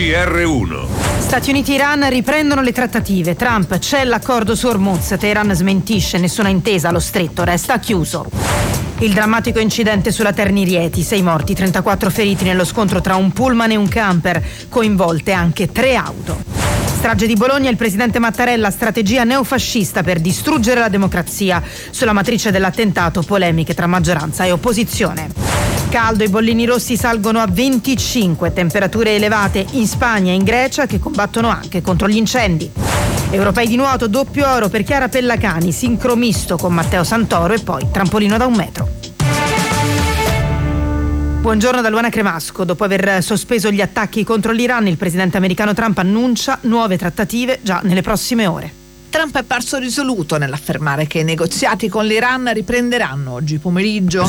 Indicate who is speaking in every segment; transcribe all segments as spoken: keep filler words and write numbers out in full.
Speaker 1: G R uno.
Speaker 2: Stati Uniti e Iran riprendono le trattative. Trump: c'è l'accordo su Hormuz. Teheran smentisce: nessuna intesa, lo stretto resta chiuso. Il drammatico incidente sulla Terni Rieti, sei morti, trentaquattro feriti nello scontro tra un pullman e un camper, coinvolte anche tre auto. Strage di Bologna, il presidente Mattarella: strategia neofascista per distruggere la democrazia. Sulla matrice dell'attentato, polemiche tra maggioranza e opposizione. Caldo, i bollini rossi salgono a venticinque, temperature elevate in Spagna e in Grecia che combattono anche contro gli incendi. Europei di nuoto, doppio oro per Chiara Pellacani, sincro misto con Matteo Santoro e poi trampolino da un metro. Buongiorno da Luana Cremasco. Dopo aver sospeso gli attacchi contro l'Iran, il presidente americano Trump annuncia nuove trattative già nelle prossime ore.
Speaker 3: Trump è parso risoluto nell'affermare che i negoziati con l'Iran riprenderanno oggi pomeriggio.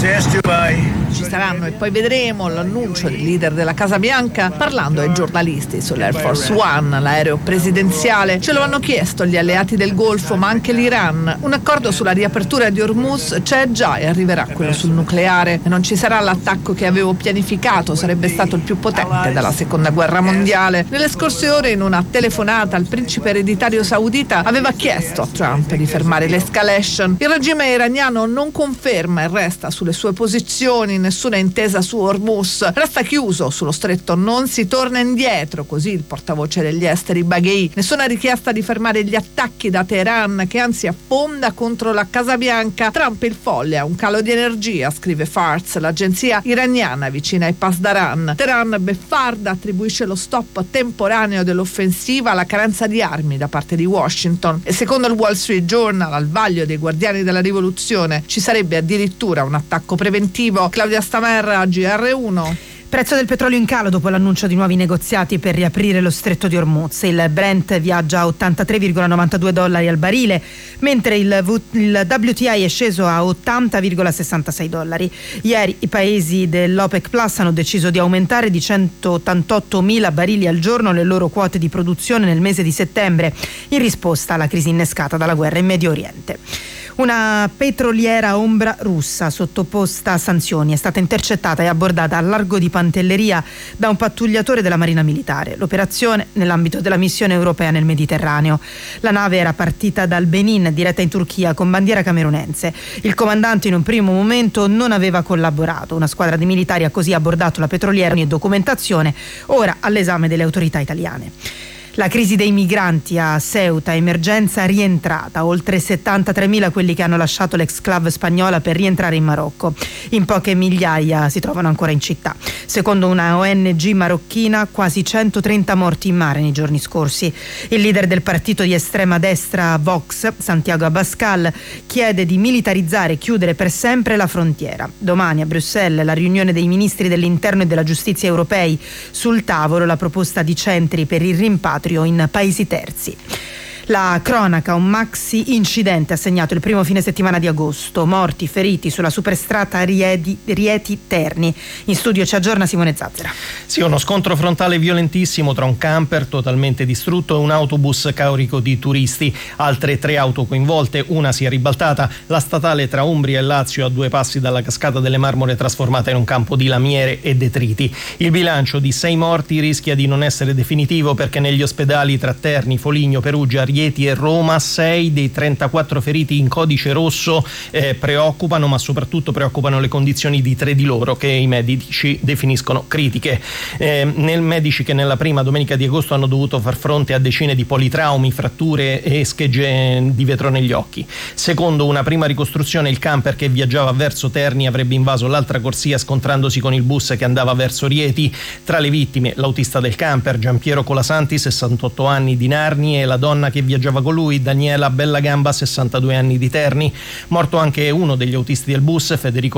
Speaker 3: Ci saranno e poi vedremo l'annuncio del leader della Casa Bianca parlando ai giornalisti sull'Air Force One, l'aereo presidenziale. Ce lo hanno chiesto gli alleati del Golfo, ma anche l'Iran. Un accordo sulla riapertura di Hormuz c'è già e arriverà quello sul nucleare. E non ci sarà l'attacco che avevo pianificato, sarebbe stato il più potente dalla seconda guerra mondiale. Nelle scorse ore, in una telefonata al principe ereditario saudita, aveva chiesto a Trump di fermare l'escalation. Il regime iraniano non conferma e resta sulle sue posizioni, nessuna intesa su Hormuz, resta chiuso sullo stretto, non si torna indietro, così il portavoce degli esteri Baghei. Nessuna richiesta di fermare gli attacchi da Teheran, che anzi affonda contro la Casa Bianca. Trump il folle ha un calo di energia, scrive Fars, l'agenzia iraniana vicina ai Pasdaran. Teheran beffarda attribuisce lo stop temporaneo dell'offensiva alla carenza di armi da parte di Washington. E secondo il Wall Street Journal, al vaglio dei guardiani della rivoluzione ci sarebbe addirittura un attacco preventivo. Claudia Stamerra, G R uno.
Speaker 2: Prezzo del petrolio in calo dopo l'annuncio di nuovi negoziati per riaprire lo stretto di Hormuz. Il Brent viaggia a ottantatré virgola novantadue dollari al barile, mentre il, v- il W T I è sceso a ottanta virgola sessantasei dollari. Ieri i paesi dell'OPEC Plus hanno deciso di aumentare di centottantottomila barili al giorno le loro quote di produzione nel mese di settembre, in risposta alla crisi innescata dalla guerra in Medio Oriente. Una petroliera ombra russa sottoposta a sanzioni è stata intercettata e abbordata al largo di Pantelleria da un pattugliatore della Marina Militare. L'operazione nell'ambito della missione europea nel Mediterraneo. La nave era partita dal Benin, diretta in Turchia con bandiera camerunense. Il comandante in un primo momento non aveva collaborato. Una squadra di militari ha così abbordato la petroliera e documentazione, ora all'esame delle autorità italiane. La crisi dei migranti a Ceuta, emergenza rientrata, oltre settantatremila quelli che hanno lasciato l'exclave spagnola per rientrare in Marocco. In poche migliaia si trovano ancora in città. Secondo una O N G marocchina, quasi centotrenta morti in mare nei giorni scorsi. Il leader del partito di estrema destra Vox, Santiago Abascal, chiede di militarizzare e chiudere per sempre la frontiera. Domani a Bruxelles la riunione dei ministri dell'interno e della giustizia europei. Sul tavolo la proposta di centri per il rimpatrio in paesi terzi. La cronaca, un maxi incidente ha segnato il primo fine settimana di agosto. Morti, feriti sulla superstrada Rieti, Rieti Terni. In studio ci aggiorna Simone Zazzera.
Speaker 4: Sì, uno scontro frontale violentissimo tra un camper totalmente distrutto e un autobus carico di turisti. Altre tre auto coinvolte, una si è ribaltata. La statale tra Umbria e Lazio, a due passi dalla cascata delle Marmore, trasformata in un campo di lamiere e detriti. Il bilancio di sei morti rischia di non essere definitivo, perché negli ospedali tra Terni, Foligno, Perugia, Rieti e Roma sei dei trentaquattro feriti in codice rosso eh, preoccupano, ma soprattutto preoccupano le condizioni di tre di loro, che i medici definiscono critiche. Eh, nel medici che nella prima domenica di agosto hanno dovuto far fronte a decine di politraumi, fratture e schegge di vetro negli occhi. Secondo una prima ricostruzione, il camper che viaggiava verso Terni avrebbe invaso l'altra corsia scontrandosi con il bus che andava verso Rieti. Tra le vittime l'autista del camper, Giampiero Colasanti, sessantotto anni, di Narni, e la donna che viaggiava con lui, Daniela Bellagamba, sessantadue anni, di Terni. Morto anche uno degli autisti del bus, Federico